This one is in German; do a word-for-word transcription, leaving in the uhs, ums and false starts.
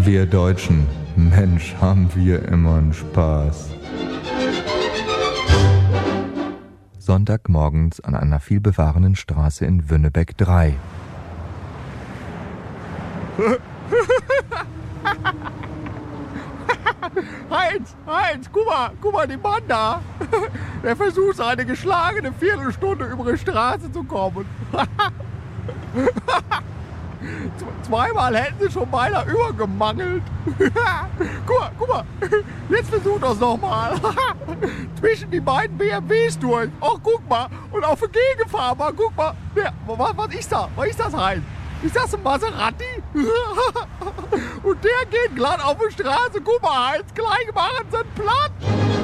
Wir Deutschen, Mensch, haben wir immer einen Spaß. Sonntagmorgens an einer vielbefahrenen Straße in Wünnebeck drei. Heinz, Heinz, guck mal, guck mal, den Mann da. Der versucht eine geschlagene Viertelstunde über die Straße zu kommen. Zweimal hätten sie schon beinahe übergemangelt. Guck mal, guck mal, jetzt versucht das nochmal. Zwischen die beiden B M Ws durch. Oh, guck mal, und auf der Gegenfahrbahn, guck mal. Der, was, was ist das? Was ist das, Heinz? Ist das ein Maserati? Und der geht glatt auf die Straße. Guck mal, Heinz, gleich machen sie ihn platt.